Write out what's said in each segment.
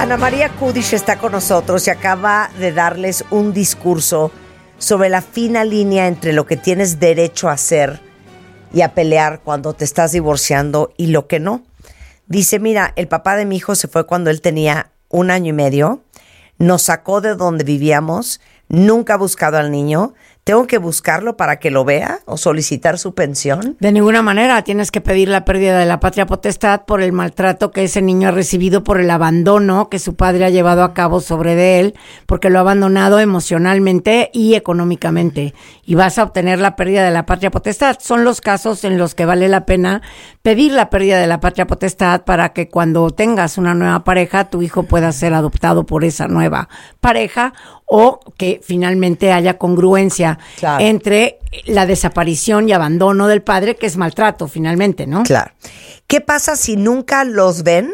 Ana María Kudish está con nosotros y acaba de darles un discurso sobre la fina línea entre lo que tienes derecho a hacer y a pelear cuando te estás divorciando y lo que no. Dice, mira, el papá de mi hijo se fue cuando él tenía 1 año y medio, nos sacó de donde vivíamos, nunca ha buscado al niño. ¿Tengo que buscarlo para que lo vea o solicitar su pensión? De ninguna manera. Tienes que pedir la pérdida de la patria potestad por el maltrato que ese niño ha recibido, por el abandono que su padre ha llevado a cabo sobre de él, porque lo ha abandonado emocionalmente y económicamente. Y vas a obtener la pérdida de la patria potestad. Son los casos en los que vale la pena pedir la pérdida de la patria potestad para que cuando tengas una nueva pareja, tu hijo pueda ser adoptado por esa nueva pareja, o que finalmente haya congruencia entre la desaparición y abandono del padre, que es maltrato finalmente, ¿no? Claro. ¿Qué pasa si nunca los ven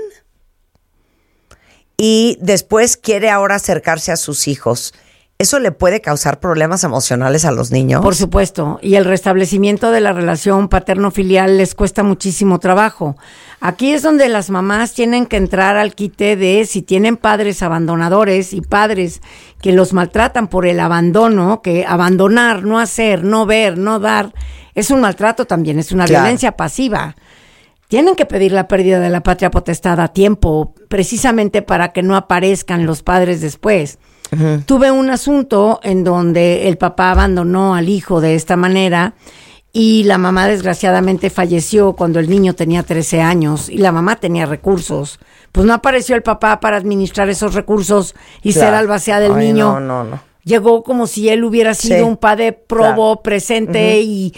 y después quiere ahora acercarse a sus hijos? ¿Eso le puede causar problemas emocionales a los niños? Por supuesto, y el restablecimiento de la relación paterno-filial les cuesta muchísimo trabajo. Aquí es donde las mamás tienen que entrar al quite de si tienen padres abandonadores y padres que los maltratan por el abandono, que abandonar, no hacer, no ver, no dar, es un maltrato también, es una violencia pasiva. Tienen que pedir la pérdida de la patria potestad a tiempo, precisamente para que no aparezcan los padres después. Uh-huh. Tuve un asunto en donde el papá abandonó al hijo de esta manera y la mamá desgraciadamente falleció cuando el niño tenía 13 años y la mamá tenía recursos. Pues no apareció el papá para administrar esos recursos y ser albacea del niño. No. Llegó como si él hubiera sido un padre probo, presente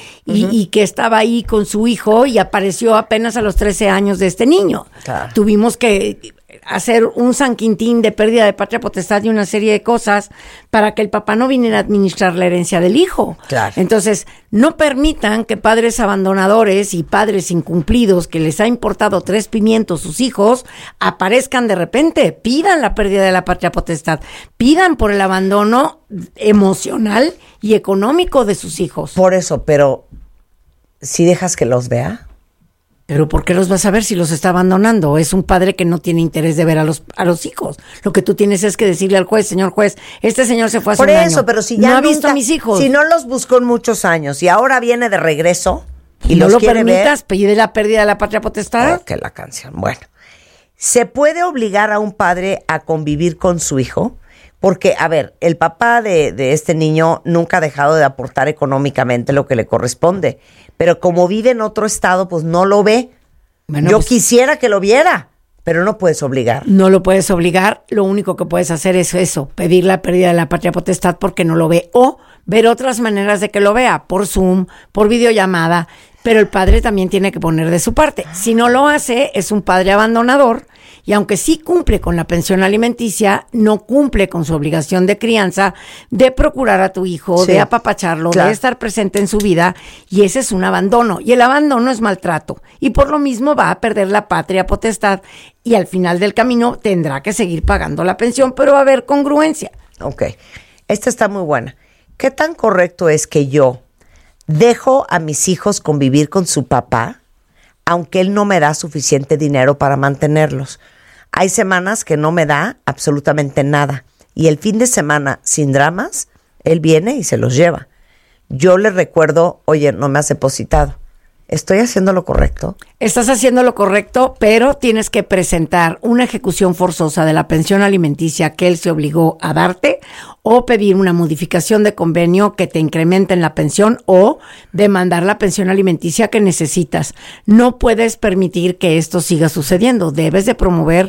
y que estaba ahí con su hijo y apareció apenas a los 13 años de este niño. Claro. Tuvimos que hacer un San Quintín de pérdida de patria potestad y una serie de cosas para que el papá no viniera a administrar la herencia del hijo. Claro. Entonces, no permitan que padres abandonadores y padres incumplidos que les ha importado 3 pimientos sus hijos aparezcan de repente. Pidan la pérdida de la patria potestad. Pidan por el abandono emocional y económico de sus hijos. Por eso, pero si dejas que los vea. Pero ¿por qué los vas a ver si los está abandonando? Es un padre que no tiene interés de ver a los hijos. Lo que tú tienes es que decirle al juez, señor juez, este señor se fue hace un año. Por eso, pero si ya no ha visto a mis hijos. Si no los buscó en muchos años y ahora viene de regreso y no los lo quiere permitas, ver, pide la pérdida de la patria potestad. Que la canción. Bueno, ¿se puede obligar a un padre a convivir con su hijo? Porque, a ver, el papá de este niño nunca ha dejado de aportar económicamente lo que le corresponde. Pero como vive en otro estado, pues no lo ve. Bueno, yo quisiera que lo viera, pero no puedes obligar. No lo puedes obligar. Lo único que puedes hacer es eso, pedir la pérdida de la patria potestad porque no lo ve. O ver otras maneras de que lo vea, por Zoom, por videollamada. Pero el padre también tiene que poner de su parte. Si no lo hace, es un padre abandonador. Y aunque sí cumple con la pensión alimenticia, no cumple con su obligación de crianza, de procurar a tu hijo, de apapacharlo, de estar presente en su vida, y ese es un abandono. Y el abandono es maltrato. Y por lo mismo va a perder la patria potestad y al final del camino tendrá que seguir pagando la pensión, pero va a haber congruencia. Ok, esta está muy buena. ¿Qué tan correcto es que yo dejo a mis hijos convivir con su papá, aunque él no me da suficiente dinero para mantenerlos? Hay semanas que no me da absolutamente nada. Y el fin de semana, sin dramas, él viene y se los lleva. Yo le recuerdo, oye, no me has depositado. ¿Estoy haciendo lo correcto? Estás haciendo lo correcto, pero tienes que presentar una ejecución forzosa de la pensión alimenticia que él se obligó a darte, o pedir una modificación de convenio que te incrementen la pensión, o demandar la pensión alimenticia que necesitas. No puedes permitir que esto siga sucediendo. Debes de promover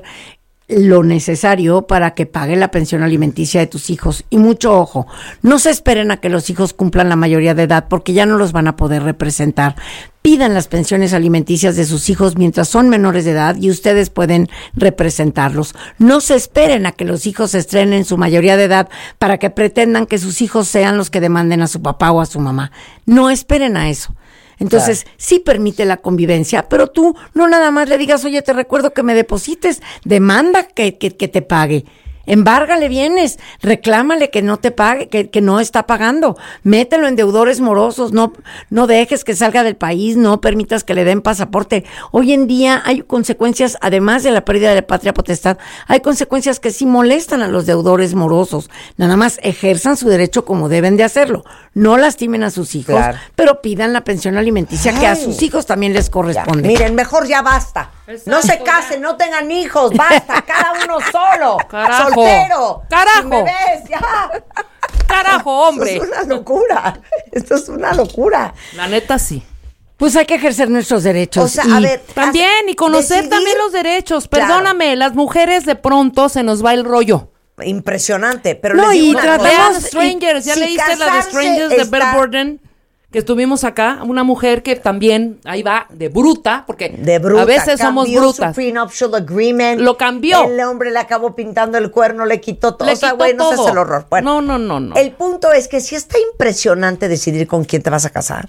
lo necesario para que pague la pensión alimenticia de tus hijos. Y mucho ojo, no se esperen a que los hijos cumplan la mayoría de edad porque ya no los van a poder representar. Pidan las pensiones alimenticias de sus hijos mientras son menores de edad y ustedes pueden representarlos. No se esperen a que los hijos se estrenen su mayoría de edad para que pretendan que sus hijos sean los que demanden a su papá o a su mamá. No esperen a eso. Entonces, sí permite la convivencia, pero tú no nada más le digas, oye, te recuerdo que me deposites, demanda que te pague. embárgale bienes, reclámale que no te pague, que no está pagando, mételo en deudores morosos, no dejes que salga del país, no permitas que le den pasaporte. Hoy en día hay consecuencias, además de la pérdida de patria potestad, hay consecuencias que sí molestan a los deudores morosos. Nada más ejerzan su derecho como deben de hacerlo. No lastimen a sus hijos, claro, pero pidan la pensión alimenticia que a sus hijos también les corresponde. Ya. Miren, mejor ya basta. Exacto, no se casen, no tengan hijos, basta, cada uno solo. Carajo. Soltero. Carajo. Sin bebés, ya. Carajo, hombre. Esto es una locura. Esto es una locura. La neta sí. Pues hay que ejercer nuestros derechos. O sea, a ver, también, y conocer decidir, también los derechos. claro. Perdóname, las mujeres de pronto se nos va el rollo. Impresionante, pero no, les digo y una tratamos cosa. Strangers, ¿ya si leíste la de casarse Strangers de está- Bell Borden? Que estuvimos acá, una mujer que también, ahí va, de bruta, porque De bruta. a veces somos Cambió brutas. su prenuptial agreement. Lo cambió. El hombre le acabó pintando el cuerno, le quitó todo. Le O sea, quitó güey, no todo. sé el horror. Bueno, No. el punto es que sí está impresionante decidir con quién te vas a casar.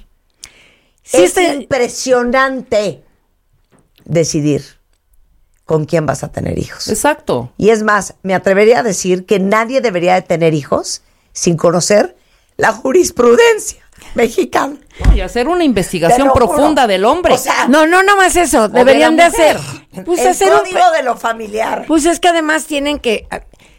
Sí es impresionante decidir con quién vas a tener hijos. Exacto. Y es más, me atrevería a decir que nadie debería de tener hijos sin conocer la jurisprudencia mexicana. No, y hacer una investigación Te lo juro. profunda del hombre. O sea, No más eso. de Deberían la de mujer. hacer. Pues el hacer código de lo familiar. Pues es que además tienen que.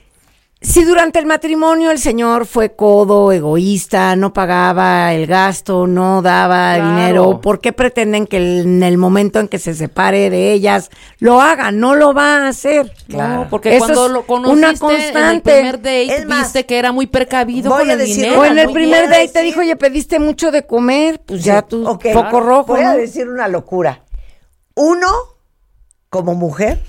Si durante el matrimonio el señor fue codo, egoísta, no pagaba el gasto, no daba Claro. dinero, ¿por qué pretenden que en el momento en que se separe de ellas lo haga? No lo va a hacer. Claro. No, porque Eso cuando es lo conociste una en el constante. primer date, Es más, viste que era muy precavido voy con a el decir- dinero. O en el muy primer bien. date te dijo, oye, pediste mucho de comer, pues ya tú, Ok, foco rojo, voy a ¿no? decir una locura. Uno, como mujer,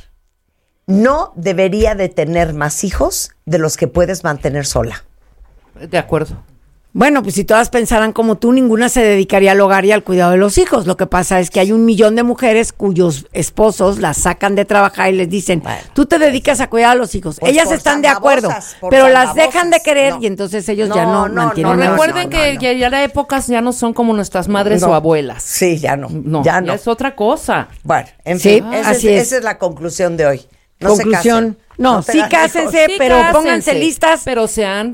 no debería de tener más hijos de los que puedes mantener sola. De acuerdo. Bueno, pues si todas pensaran como tú, ninguna se dedicaría al hogar y al cuidado de los hijos. Lo que pasa es que hay 1 millón de mujeres cuyos esposos las sacan de trabajar y les dicen, Bueno, tú te dedicas a cuidar a los hijos. Pues Ellas por están de tan acuerdo, babosas, por pero tan las dejan de babosas. querer No. y entonces ellos No, ya no no, mantienen. No, no, recuerden no, que no. ya las épocas ya no son como nuestras madres No. o abuelas. Sí, ya no. No, ya no. es otra cosa. Bueno, en Sí, fin, así es. esa es la conclusión de hoy. No Conclusión. se casen. No, sí tengan cásense, hijos. Sí, pero cásense, pónganse listas. Pero sean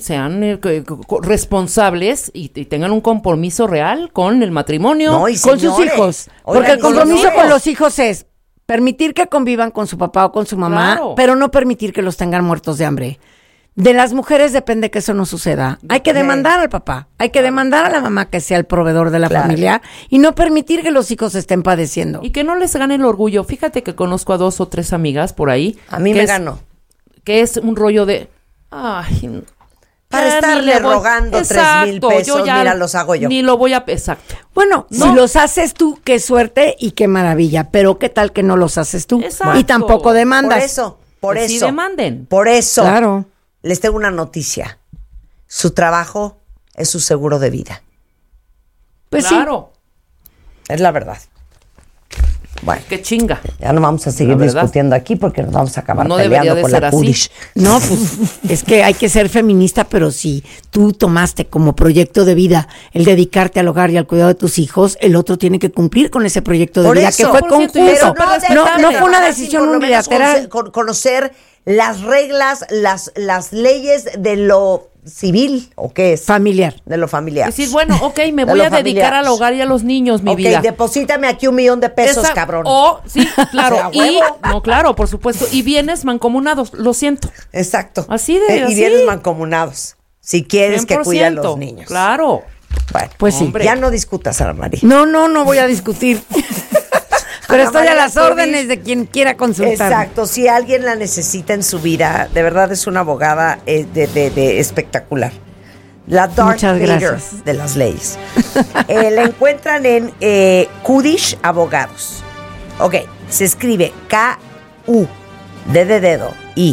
responsables y tengan un compromiso real con el matrimonio. No, y Con sus señores, hijos. oigan, Porque el con los compromiso hijos. con los hijos es permitir que convivan con su papá o con su mamá, Claro. pero no permitir que los tengan muertos de hambre. De las mujeres depende que eso no suceda. Hay que demandar al papá, hay que demandar a la mamá que sea el proveedor de la Claro. familia y no permitir que los hijos estén padeciendo. Y que no les gane el orgullo. Fíjate que conozco a 2 o 3 amigas por ahí. A mí que me es- ganó. Que es un rollo de... Ay, Para ya ni estarle le voy- rogando 3,000 pesos, mira, los hago yo. Ni lo voy a... Exacto. Bueno, No. si los haces tú, qué suerte y qué maravilla, pero qué tal que no los haces tú Exacto. y tampoco demandas. Por Que sí eso. demanden. Por eso. Claro. Les tengo una noticia. Su trabajo es su seguro de vida. Pues Claro. Es la verdad. Bueno, Qué chinga. ya no vamos a seguir La verdad. discutiendo aquí porque nos vamos a acabar No debería peleando de con ser la así. Kudish. No, pues es que hay que ser feminista, pero si tú tomaste como proyecto de vida el dedicarte al hogar y al cuidado de tus hijos, el otro tiene que cumplir con ese proyecto de Por vida eso. que fue Por cierto, conjunto. pero No fue una trabajar decisión sin por lo menos unilateral. conocer las reglas, las leyes de lo civil, ¿o qué es? Familiar. De lo familiar. Decir, bueno, ok, me De voy lo a dedicar familiar. al hogar y a los niños, mi Ok, vida. deposítame aquí $1,000,000, Esa- cabrón. Sí, claro. O sea, y, huevo. no, claro, por supuesto. Y bienes mancomunados, lo siento. Exacto. Así de- Y así. vienes mancomunados. Si quieres que cuide a los 100%, niños. Claro. Bueno, Pues sí. Hombre. ya no discutas, Ana María. No voy a discutir. Pero Ana estoy a María las Kudish. órdenes de quien quiera consultar. Exacto, si alguien la necesita en su vida, de verdad es una abogada de espectacular. La Darth Muchas Vader gracias. de las leyes. La encuentran en Kudish Abogados. Ok, se escribe K-U-D de dedo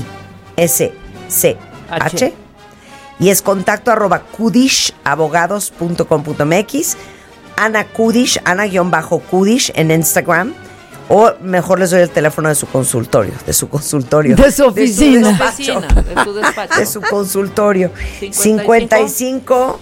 I-S-C-H y es contacto@kudishabogados.com.mx. Ana Kudish, Ana-Kudish en Instagram. O mejor les doy el teléfono de su consultorio. De su De oficina. su despacho. De su despacho. De su consultorio. 55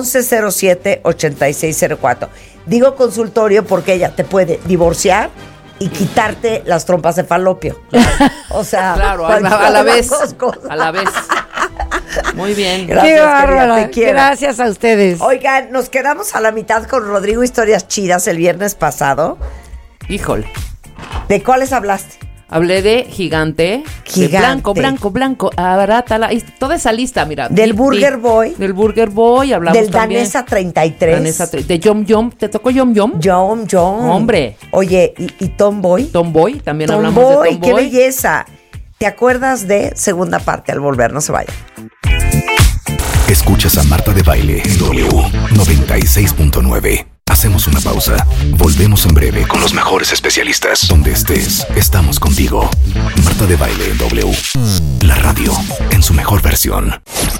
1107 8604. Digo consultorio porque ella te puede divorciar, y quitarte las trompas de falopio. O sea, Claro, a cualquiera la de las vez. dos cosas. A la vez. Muy bien. Gracias, Qué querida, bárbara. te quiero. Gracias a ustedes. Oigan, nos quedamos a la mitad con Rodrigo Historias Chidas el viernes pasado. Híjole. ¿De cuáles hablaste? Hablé de Gigante. Gigante. De Blanco. Abarátala. Toda esa lista, mira. Del Burger Boy. Del Burger Boy, hablamos Del también. Danesa 33. De Yom Yom. ¿Te tocó Yom Yom? Yom Yom. Hombre. Oye, ¿y Tomboy? Tomboy, también hablamos de Tomboy, Tomboy. qué belleza. ¿Te acuerdas de segunda parte al volver? No se vayan. Escuchas a Marta de Baile en W 96.9. Hacemos una pausa. Volvemos en breve con los mejores especialistas. Donde estés, estamos contigo. Marta de Baile en W. La radio en su mejor versión.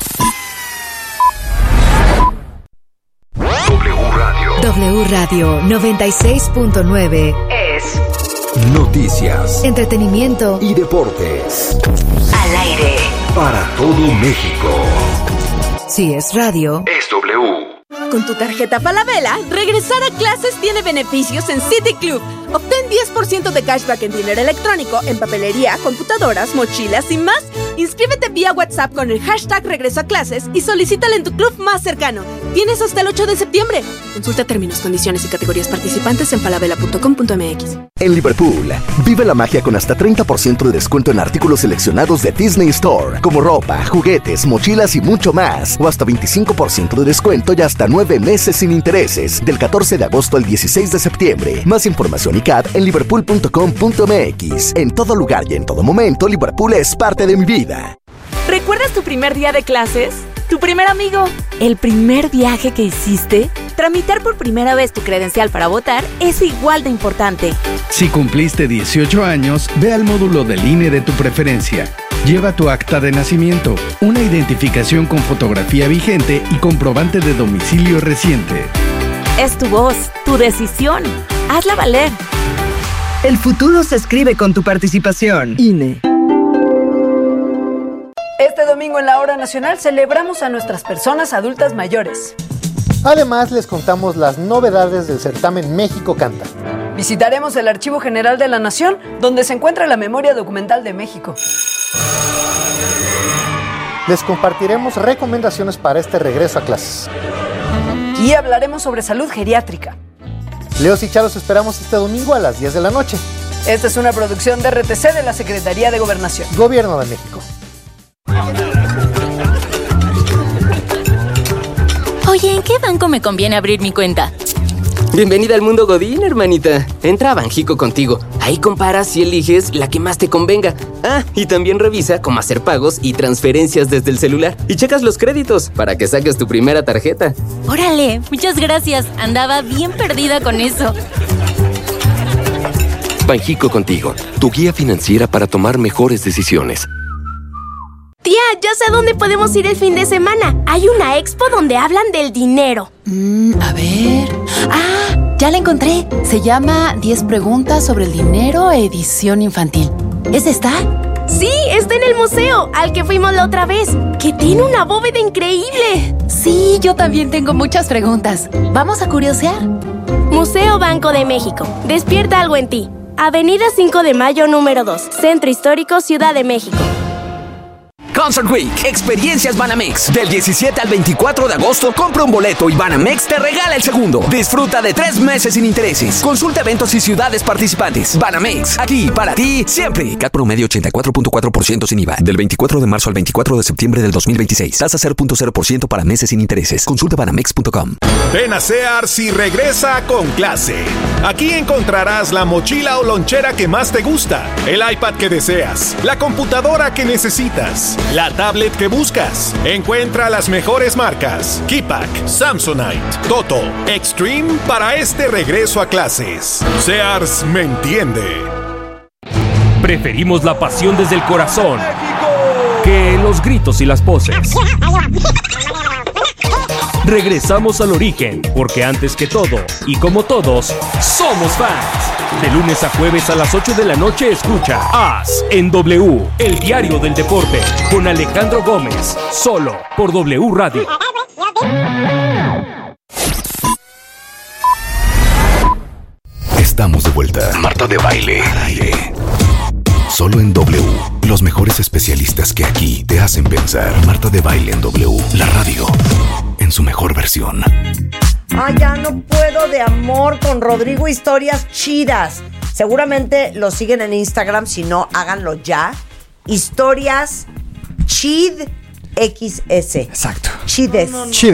W Radio 96.9 es Noticias, entretenimiento y deportes. al aire. Para todo México. Si es radio, Es W. Con tu tarjeta Falabella, regresar a clases tiene beneficios en City Club. Obtén 10% de cashback en dinero electrónico, en papelería, computadoras, mochilas y más. Inscríbete vía WhatsApp con el hashtag Regreso a Clases y solicítala en tu club más cercano. Tienes hasta el 8 de septiembre. Consulta términos, condiciones y categorías participantes en falabella.com.mx. En Liverpool, vive la magia con hasta 30% de descuento en artículos seleccionados de Disney Store, como ropa, juguetes, mochilas y mucho más. O hasta 25% de descuento y hasta 9 meses sin intereses, del 14 de agosto al 16 de septiembre. Más información y CAT en liverpool.com.mx. En todo lugar y en todo momento, Liverpool es parte de mi vida. ¿Recuerdas tu primer día de clases? ¿Tu primer amigo? ¿El primer viaje que hiciste? Tramitar por primera vez tu credencial para votar es igual de importante. Si cumpliste 18 años, ve al módulo del INE de tu preferencia. Lleva tu acta de nacimiento, una identificación con fotografía vigente y comprobante de domicilio reciente. Es tu voz, tu decisión. Hazla valer. El futuro se escribe con tu participación. INE. Este domingo en la Hora Nacional celebramos a nuestras personas adultas mayores. Además, les contamos las novedades del certamen México Canta. Visitaremos el Archivo General de la Nación, donde se encuentra la memoria documental de México. Les compartiremos recomendaciones para este regreso a clases. Y hablaremos sobre salud geriátrica. Leos y Charos esperamos este domingo a las 10 de la noche. Esta es una producción de RTC de la Secretaría de Gobernación. Gobierno de México. Oye, ¿en qué banco me conviene abrir mi cuenta? Bienvenida al mundo Godín, hermanita. Entra a Banjico Contigo. Ahí comparas y eliges la que más te convenga. Ah, y también revisa cómo hacer pagos y transferencias desde el celular. Y checas los créditos para que saques tu primera tarjeta. Órale, muchas gracias. Andaba bien perdida con eso. Banjico Contigo, tu guía financiera para tomar mejores decisiones. Tía, ya sé a dónde podemos ir el fin de semana. Hay una expo donde hablan del dinero. A ver... ¡Ah! Ya la encontré. Se llama 10 preguntas sobre el dinero, edición infantil. ¿Es esta? Sí, está en el museo, al que fuimos la otra vez. Que tiene una bóveda increíble. Sí, yo también tengo muchas preguntas. ¿Vamos a curiosear? Museo Banco de México. Despierta algo en ti. Avenida 5 de Mayo, número 2. Centro Histórico, Ciudad de México. Concert Week, Experiencias Banamex. Del 17 al 24 de agosto, compra un boleto y Banamex te regala el segundo. Disfruta de 3 meses sin intereses. Consulta eventos y ciudades participantes. Banamex, aquí para ti siempre. CAT promedio 84.4% sin IVA. Del 24 de marzo al 24 de septiembre del 2026. Tasa 0.0% para meses sin intereses. Consulta banamex.com. Ven a Sears y regresa con clase. Aquí encontrarás la mochila o lonchera que más te gusta, el iPad que deseas, la computadora que necesitas, la tablet que buscas. Encuentra las mejores marcas: Keypack, Samsonite, Toto, Extreme para este regreso a clases. Sears me entiende. Preferimos la pasión desde el corazón que los gritos y las poses. Regresamos al origen, porque antes que todo, y como todos, somos fans. De lunes a jueves a las 8 de la noche escucha As en W, el diario del deporte, con Alejandro Gómez, solo por W Radio. Estamos de vuelta. Marta de Baile. Al aire. Solo en W. Los mejores especialistas que aquí te hacen pensar. Marta de Baile en W. La radio. En su mejor versión. Ay, ya no puedo de amor con Rodrigo. Historias chidas. Seguramente lo siguen en Instagram. Si no, háganlo ya. Historias Chid XS. Exacto. Chidex.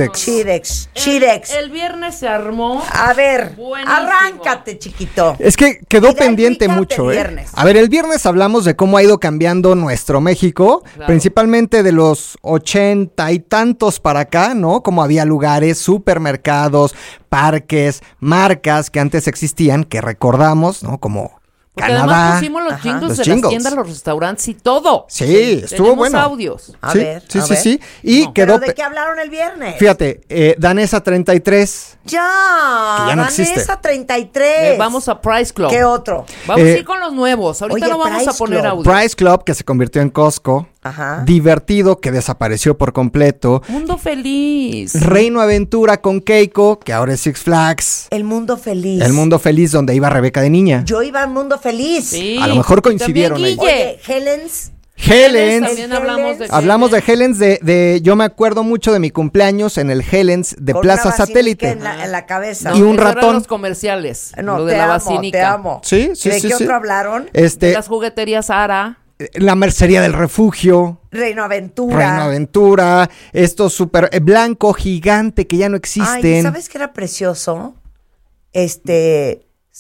Chidex. El viernes se armó. A ver, buenísimo. Arráncate, chiquito. Es que quedó pendiente mucho, A ver, el viernes hablamos de cómo ha ido cambiando nuestro México, principalmente de los 80 y tantos para acá, ¿no? Como había lugares, supermercados, parques, marcas que antes existían, que recordamos, ¿no? Como porque Canadá. Además pusimos los jingles de las tiendas, los restaurantes y todo. Sí, estuvo tenemos bueno. Audios. A ver. Sí. Y quedó. ¿Pero de qué hablaron el viernes? Fíjate, Danesa 33. Ya no Danesa existe. 33. Vamos a Price Club. ¿Qué otro? Vamos a ir con los nuevos. Ahorita no vamos a poner audio. Price Club, que se convirtió en Costco. Ajá. Divertido, que desapareció por completo. Mundo Feliz. Reino Aventura con Keiko, que ahora es Six Flags. El Mundo Feliz. El Mundo Feliz, donde iba Rebeca de niña. Yo iba al Mundo Feliz. Sí. A lo mejor coincidieron ahí. Oye, Helens. También hablamos de Helens yo me acuerdo mucho de mi cumpleaños en el Helens de con Plaza una Satélite. En la cabeza. Y un esos eran ratón. los comerciales. No, lo de la basílica. Te amo. Sí. ¿De qué otro hablaron? De las jugueterías Ara. La Mercería del Refugio. Reino Aventura. Estos súper blanco, gigante, que ya no existen. Ay, ¿sabes qué era precioso? ¿Qué?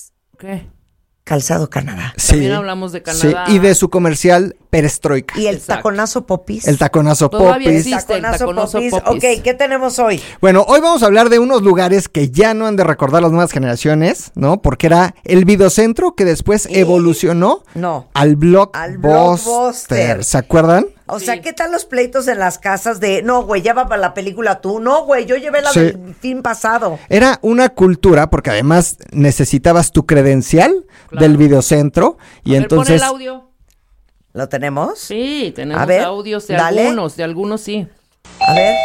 Calzado Canadá. También hablamos de Canadá. Sí, y de su comercial Perestroika. Y el taconazo Popis. El taconazo Todavía Popis. existe el taconazo Popis. Ok, ¿qué tenemos hoy? Bueno, hoy vamos a hablar de unos lugares que ya no han de recordar las nuevas generaciones, ¿no? Porque era el videocentro que después evolucionó al Blockbuster. ¿Se acuerdan? O sea, ¿qué tal los pleitos en las casas de, no, güey, ya va para la película tú? No, güey, yo llevé la del fin pasado. Era una cultura, porque además necesitabas tu credencial del videocentro. Y entonces. Pon el audio. ¿Lo tenemos? Sí, tenemos a ver, audios de algunos sí. A ver.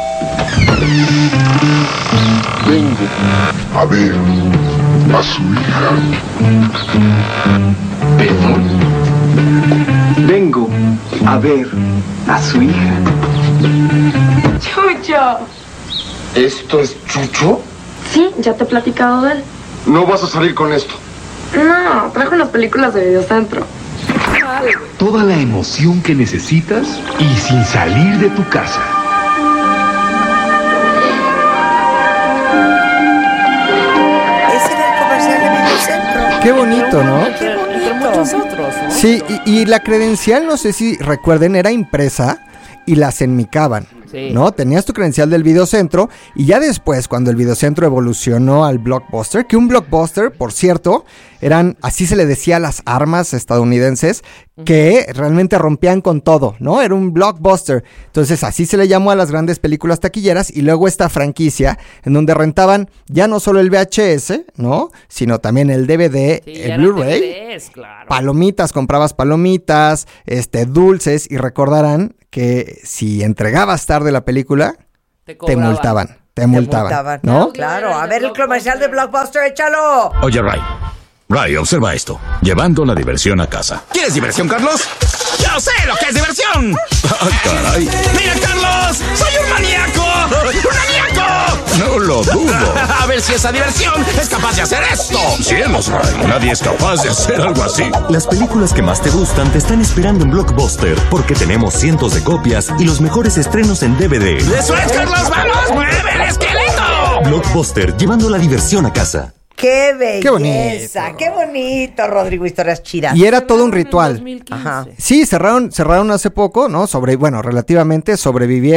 Vengo a ver a su hija. ¿Perdón? Vengo a ver a su hija. Chucho. ¿Esto es Chucho? Sí, ya te he platicado de él. No vas a salir con esto. No, trajo unas películas de videocentro. Toda la emoción que necesitas y sin salir de tu casa. Ese era el comercial de videocentro. Qué bonito, ¿no? Entre muchos otros, ¿no? Sí, y la credencial, no sé si recuerden, era impresa y las enmicaban. Sí. ¿No? Tenías tu credencial del videocentro y ya después, cuando el videocentro evolucionó al Blockbuster, que un Blockbuster, por cierto, así se le decía a las armas estadounidenses, que realmente rompían con todo, ¿no? Era un Blockbuster. Entonces, así se le llamó a las grandes películas taquilleras y luego esta franquicia en donde rentaban ya no solo el VHS, ¿no? Sino también el DVD, el Blu-ray. Claro. Palomitas, comprabas palomitas, dulces y recordarán que si entregabas tarde la película, te multaban. ¿No? Claro, a ver el comercial de Blockbuster, échalo. Oye, Ray, observa esto. Llevando la diversión a casa. ¿Quieres diversión, Carlos? ¡Yo sé lo que es diversión! ¡Caray! ¡Mira, Carlos! ¡Soy un maníaco! ¡Un maníaco! No lo dudo. A ver si esa diversión es capaz de hacer esto. Cielos, Ray. Nadie es capaz de hacer algo así. Las películas que más te gustan te están esperando en Blockbuster porque tenemos cientos de copias y los mejores estrenos en DVD. ¡Eso es, Carlos! ¡Vamos! ¡Mueve el esqueleto! Blockbuster, llevando la diversión a casa. ¡Qué belleza! ¡Qué bonito, Rodrigo! Historias chidas. Y era todo un ritual. Ajá. Sí, cerraron hace poco, ¿no? Relativamente sobrevivieron.